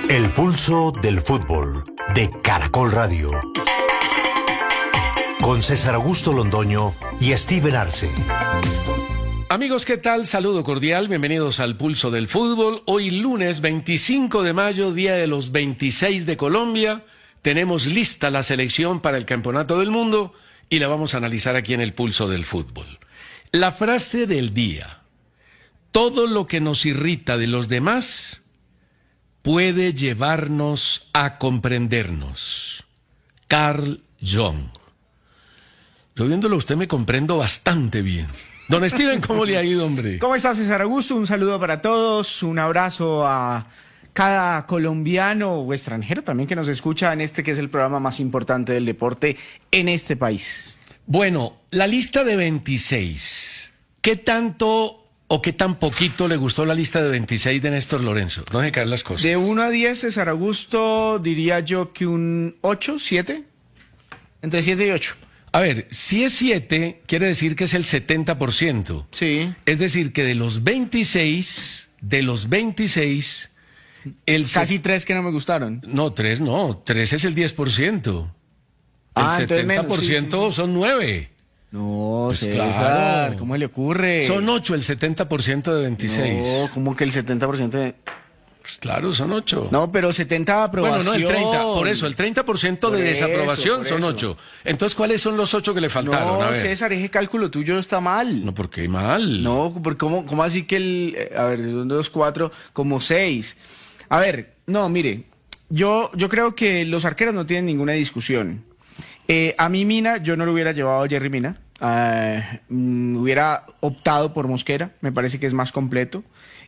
El pulso del fútbol de Caracol Radio. Con César Augusto Londoño y Steven Arce. Amigos, ¿qué tal? Saludo cordial, bienvenidos al Pulso del Fútbol. Hoy lunes 25 de mayo, día de los 26 de Colombia. Tenemos lista la selección para el Campeonato del Mundo y la vamos a analizar aquí en el Pulso del Fútbol. La frase del día: todo lo que nos irrita de los demás puede llevarnos a comprendernos. Carl Jung. Yo viéndolo a usted me comprendo bastante bien. Don Steven, ¿cómo le ha ido, hombre? ¿Cómo estás, César Augusto? Un saludo para todos, un abrazo a cada colombiano o extranjero también que nos escucha en este que es el programa más importante del deporte en este país. Bueno, la lista de 26. ¿Qué tanto o qué tan poquito le gustó la lista de 26 de Néstor Lorenzo? No deje caer las cosas. De 1 a 10, César Augusto, diría yo que un 8, 7, entre 7 y 8. A ver, si es 7, quiere decir que es el 70%. Sí. Es decir, que de los 26, Casi 3 que no me gustaron. No, 3 no, 3 es el 10%. El Entonces 70% menos, sí. son 9. No, Pues César, claro. ¿cómo le ocurre? Son 8 el 70% de 26. No, ¿cómo que el 70% de...? Pues claro, son 8. No, pero 70 aprobación. Bueno, no el 30, por eso, el 30% Por de eso, desaprobación por son eso. 8. Entonces, ¿cuáles son los 8 que le faltaron? No, A ver. César, ese cálculo tuyo está mal. No, ¿por qué mal? No, ¿cómo así que a ver, son 2, 4, como 6? A ver, no, mire, yo creo que los arqueros no tienen ninguna discusión. A mí Mina, yo no lo hubiera llevado a Jerry Mina. Hubiera optado por Mosquera, me parece que es más completo.